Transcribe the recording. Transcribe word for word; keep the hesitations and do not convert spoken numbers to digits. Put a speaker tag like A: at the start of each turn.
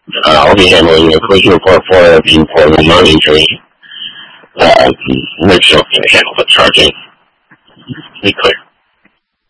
A: Uh, I'll be handling the collision report for the Portland non-injury. Uh, Rich will handle the charging. Be clear.